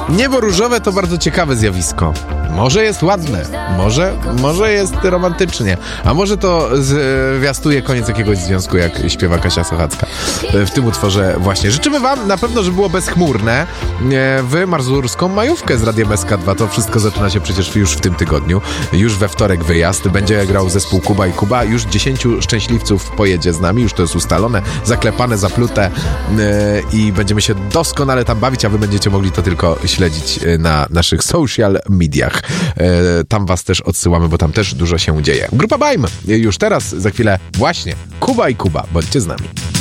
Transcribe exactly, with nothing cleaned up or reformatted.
Niebo różowe to bardzo ciekawe zjawisko. Może jest ładne, może, może jest romantycznie, a może to zwiastuje koniec jakiegoś związku, jak śpiewa Kasia Sochacka w tym utworze właśnie. Życzymy wam na pewno, że było bezchmurne w marzurską majówkę z Radiem S K dwa. To wszystko zaczyna się przecież już w tym tygodniu. Już we wtorek wyjazd. Będzie grał zespół Kuba i Kuba. Już dziesięciu szczęśliwców pojedzie z nami. Już to jest ustalone, zaklepane, zaplute i będziemy się doskonale tam bawić, a wy będziecie mogli to tylko śledzić na naszych social mediach. Tam was też odsyłamy, bo tam też dużo się dzieje. Grupa Bajm już teraz, za chwilę właśnie Kuba i Kuba. Bądźcie z nami.